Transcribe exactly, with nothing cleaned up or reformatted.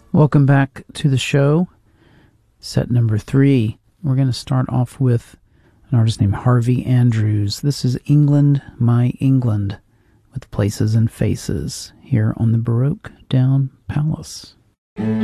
Welcome back to the show. Set number three. We're going to start off with an artist named Harvey Andrews. This is England, My England, with Places and Faces, here on the Baroque Down Palace.